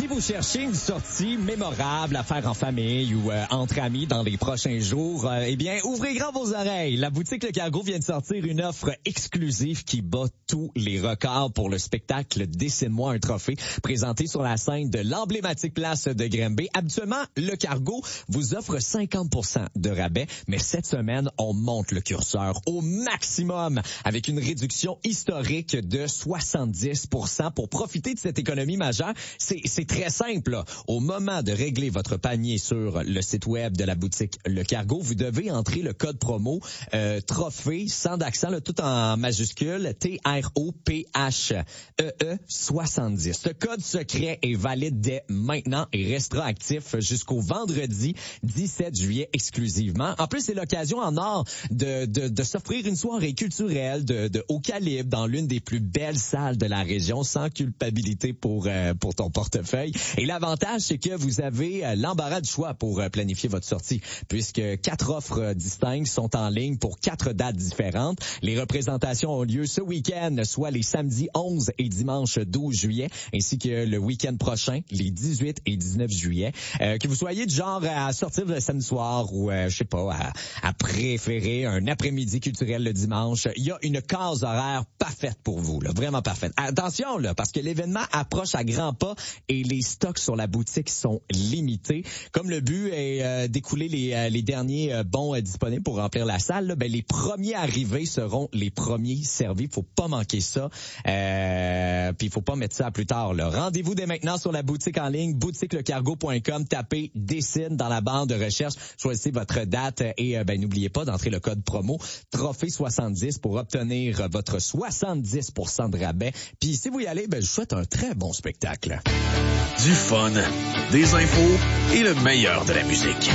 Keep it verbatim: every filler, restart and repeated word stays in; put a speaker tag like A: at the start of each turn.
A: Si vous cherchez une sortie mémorable à faire en famille ou euh, entre amis dans les prochains jours, euh, eh bien, ouvrez grand vos oreilles. La boutique Le Cargo vient de sortir une offre exclusive qui bat tous les records pour le spectacle Dessine-moi un trophée, présenté sur la scène de l'emblématique place de Granby. Habituellement, Le Cargo vous offre cinquante pour cent de rabais, mais cette semaine, on monte le curseur au maximum avec une réduction historique de soixante-dix pour cent. Pour profiter de cette économie majeure, c'est C'est très simple. Là. Au moment de régler votre panier sur le site web de la boutique Le Cargo, vous devez entrer le code promo euh, trophée, sans d'accent, là, tout en majuscule, T R O P H E E soixante-dix. Ce code secret est valide dès maintenant et restera actif jusqu'au vendredi dix-sept juillet exclusivement. En plus, c'est l'occasion en or de, de, de s'offrir une soirée culturelle de, de haut calibre dans l'une des plus belles salles de la région, sans culpabilité pour, euh, pour ton portefeuille. Et l'avantage, c'est que vous avez l'embarras du choix pour planifier votre sortie, puisque quatre offres distinctes sont en ligne pour quatre dates différentes. Les représentations ont lieu ce week-end, soit les samedis onze et dimanche douze juillet, ainsi que le week-end prochain, les dix-huit et dix-neuf juillet. Euh, que vous soyez du genre à sortir le samedi soir ou, euh, je sais pas, à, à préférer un après-midi culturel le dimanche, il y a une case horaire parfaite pour vous, là, vraiment parfaite. Attention, là, parce que l'événement approche à grands pas et les stocks sur la boutique sont limités. Comme le but est euh, d'écouler les, euh, les derniers euh, bons euh, disponibles pour remplir la salle, là, ben, les premiers arrivés seront les premiers servis. Faut pas manquer ça. Euh, Puis il faut pas mettre ça à plus tard. Là. Rendez-vous dès maintenant sur la boutique en ligne, boutique le cargo point com. Tapez Dessine dans la barre de recherche. Choisissez votre date et euh, ben, n'oubliez pas d'entrer le code promo trophée soixante-dix pour obtenir votre soixante-dix pour cent de rabais. Puis si vous y allez, ben, je vous souhaite un très bon spectacle.
B: Du fun, des infos et le meilleur de la musique.